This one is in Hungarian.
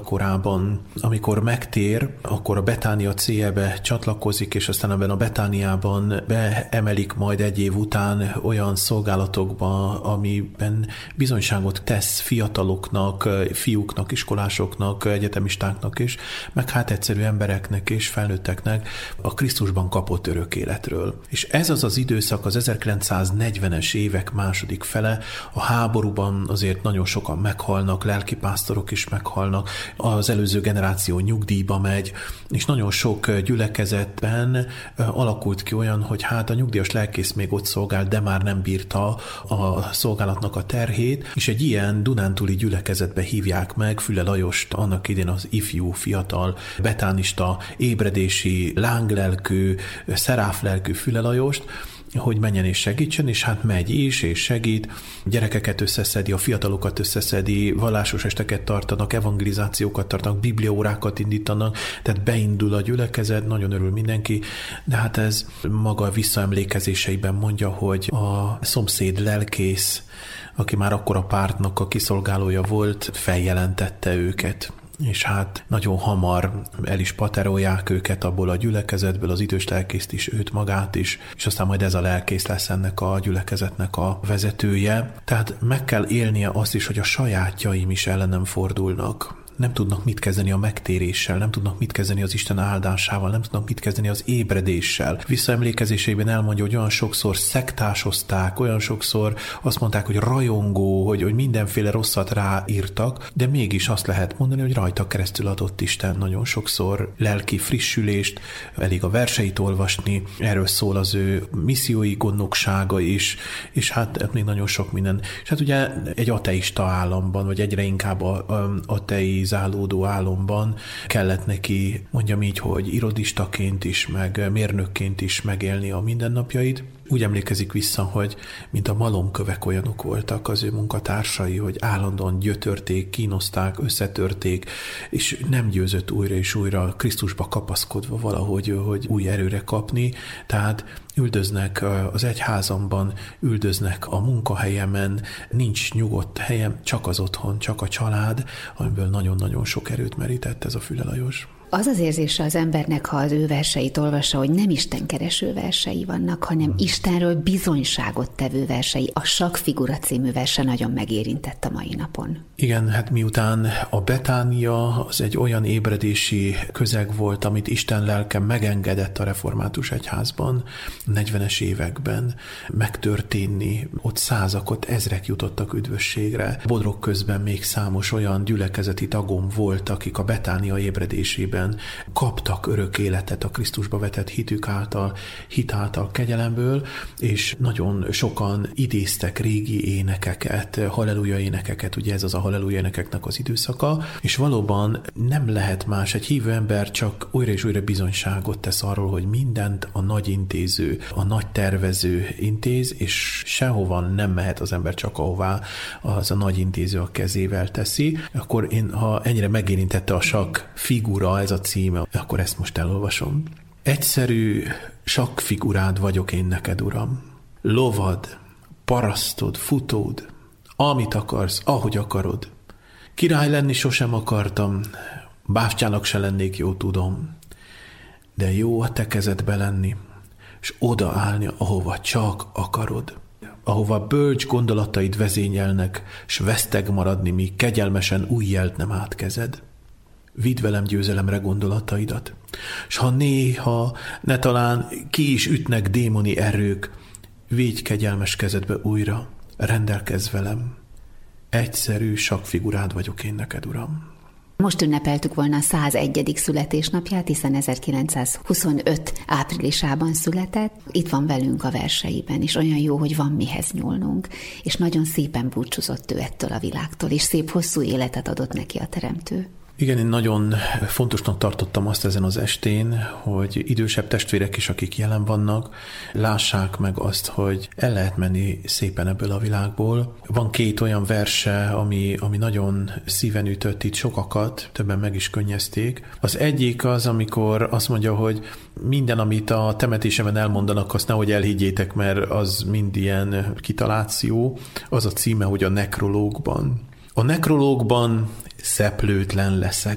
fiatalkorában, amikor megtér, akkor a Betánia céljebe csatlakozik, és aztán ebben a Betániában beemelik majd egy év után olyan szolgálatokba, amiben bizonyságot tesz fiataloknak, fiúknak, iskolásoknak, egyetemistáknak is, meg hát egyszerű embereknek és felnőtteknek a Krisztusban kapott örök életről. És ez az az időszak, az 1940-es évek második fele, a háborúban azért nagyon sokan meghalnak, lelkipásztorok is meghalnak, az előző generáció nyugdíjba megy, és nagyon sok gyülekezetben alakult ki olyan, hogy hát a nyugdíjas lelkész még ott szolgált, de már nem bírta a szolgálatnak a terhét, és egy ilyen dunántúli gyülekezetbe hívják meg Füle Lajost, annak idén az ifjú, fiatal, betánista, ébredési, lánglelkű, szeráflelkű Füle Lajost, hogy menjen és segítsen, és hát megy is, és segít, gyerekeket összeszedi, a fiatalokat összeszedi, vallásos esteket tartanak, evangelizációkat tartanak, bibliaórákat indítanak, tehát beindul a gyülekezet, nagyon örül mindenki, de hát ez maga visszaemlékezéseiben mondja, hogy a szomszéd lelkész, aki már akkor a pártnak a kiszolgálója volt, feljelentette őket. És hát nagyon hamar el is paterolják őket abból a gyülekezetből, az idős lelkészt is, őt magát is, és aztán majd ez a lelkész lesz ennek a gyülekezetnek a vezetője. Tehát meg kell élnie azt is, hogy a sajátjaim is ellenem fordulnak. Nem tudnak mit kezdeni a megtéréssel, nem tudnak mit kezdeni az Isten áldásával, nem tudnak mit kezdeni az ébredéssel. Visszaemlékezéseiben elmondja, hogy olyan sokszor szektásozták, olyan sokszor azt mondták, hogy rajongó, hogy mindenféle rosszat ráírtak, de mégis azt lehet mondani, hogy rajta keresztül adott Isten nagyon sokszor lelki frissülést, elég a verseit olvasni, erről szól az ő missziói gondnoksága is, és hát még nagyon sok minden. És hát ugye egy ateista államban, vagy egyre inkább ateizálódó államban kellett neki, mondjam így, hogy irodistaként is, meg mérnökként is megélni a mindennapjait. Úgy emlékezik vissza, hogy mint a malomkövek olyanok voltak az ő munkatársai, hogy állandóan gyötörték, kínozták, összetörték, és nem győzött újra és újra Krisztusba kapaszkodva valahogy, hogy új erőre kapni. Tehát üldöznek az egyházamban, üldöznek a munkahelyemen, nincs nyugodt helyem, csak az otthon, csak a család, amiből nagyon-nagyon sok erőt merített ez a Füle Lajos. Az az érzése az embernek, ha az ő verseit olvassa, hogy nem istenkereső versei vannak, hanem Istenről bizonyságot tevő versei. A Sakfigura című verse nagyon megérintett a mai napon. Igen, hát miután a Betánia az egy olyan ébredési közeg volt, amit Isten lelke megengedett a református egyházban 40-es években megtörténni, ott százak, ott ezrek jutottak üdvösségre. Bodrog közben még számos olyan gyülekezeti tagom volt, akik a Betánia ébredésében kaptak örök életet a Krisztusba vetett hitük által, hit által, kegyelemből, és nagyon sokan idéztek régi énekeket, halleluja énekeket, ugye ez az a halleluja énekeknek az időszaka, és valóban nem lehet más, egy hívő ember csak újra és újra bizonyságot tesz arról, hogy mindent a nagy intéző, a nagy tervező intéz, és sehova nem mehet az ember, csak ahová az a nagy intéző a kezével teszi. Akkor ha ennyire megérintette a Sakfigura, ez a címe, akkor ezt most elolvasom. Egyszerű sakkfigurád vagyok én neked, Uram. Lovad, parasztod, futód, amit akarsz, ahogy akarod. Király lenni sosem akartam, bástyának se lennék, jó tudom. De jó a te kezedbe lenni, és odaállni, ahova csak akarod. Ahova bölcs gondolataid vezényelnek, s veszteg maradni, míg kegyelmesen új jelt nem átkezed. Vidd velem győzelemre gondolataidat, s ha néha, ne talán ki is ütnek démoni erők, védj kegyelmes kezedbe újra, rendelkezz velem. Egyszerű sakkfigurád vagyok én neked, Uram. Most ünnepeltük volna a 101. születésnapját, hiszen 1925. áprilisában született. Itt van velünk a verseiben, és olyan jó, hogy van mihez nyúlnunk, és nagyon szépen búcsúzott ő ettől a világtól, és szép hosszú életet adott neki a Teremtő. Igen, én nagyon fontosnak tartottam azt ezen az estén, hogy idősebb testvérek is, akik jelen vannak, lássák meg azt, hogy el lehet menni szépen ebből a világból. Van két olyan verse, ami nagyon szíven ütött itt sokakat, többen meg is könnyezték. Az egyik az, amikor azt mondja, hogy minden, amit a temetésemen elmondanak, azt nehogy elhiggyétek, mert az mind ilyen kitaláció. Az a címe, hogy a nekrológban. A nekrológban szeplőtlen leszek,